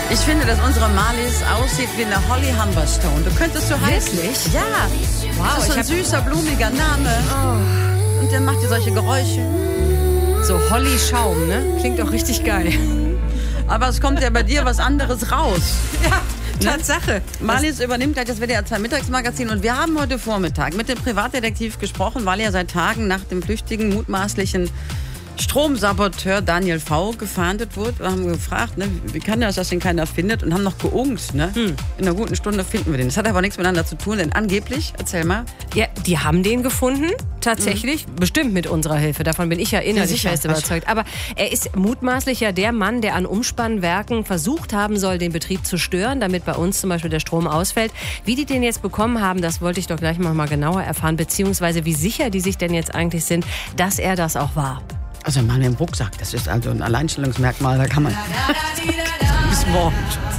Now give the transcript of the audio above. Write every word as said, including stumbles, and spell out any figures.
Ich finde, dass unsere Marlies aussieht wie eine Holly Humberstone. Du könntest so heißen. Wirklich? Ja. Wow, das ist so ein süßer, blumiger Name. Oh. Und der macht dir solche Geräusche. So Holly Schaum, ne? Klingt auch richtig geil. Aber es kommt ja bei dir was anderes raus. Ja, Tatsache. Marlies übernimmt gleich das W D R zwei Mittagsmagazin und wir haben heute Vormittag mit dem Privatdetektiv gesprochen, weil er seit Tagen nach dem flüchtigen, mutmaßlichen Stromsaboteur Daniel V. gefahndet wurde. Wir haben gefragt, ne, wie kann das, dass den keiner findet, und haben noch geungt. Ne? Hm. In einer guten Stunde finden wir den. Das hat aber nichts miteinander zu tun, denn angeblich, erzähl mal. Ja, die haben den gefunden, tatsächlich. Mhm. Bestimmt mit unserer Hilfe. Davon bin ich ja innerlich ja, fest überzeugt. Aber er ist mutmaßlich ja der Mann, der an Umspannwerken versucht haben soll, den Betrieb zu stören, damit bei uns zum Beispiel der Strom ausfällt. Wie die den jetzt bekommen haben, das wollte ich doch gleich noch mal genauer erfahren. Beziehungsweise wie sicher die sich denn jetzt eigentlich sind, dass er das auch war. Also mal im Rucksack, das ist also ein Alleinstellungsmerkmal, da kann man... Bis morgen.